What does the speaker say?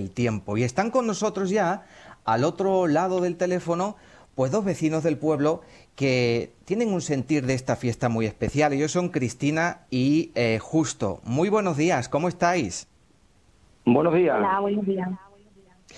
del tiempo. Y están con nosotros ya, al otro lado del teléfono, pues dos vecinos del pueblo que tienen un sentir de esta fiesta muy especial. Ellos son Cristina y Justo. Muy buenos días, ¿cómo estáis? Buenos días. Hola, buenos días.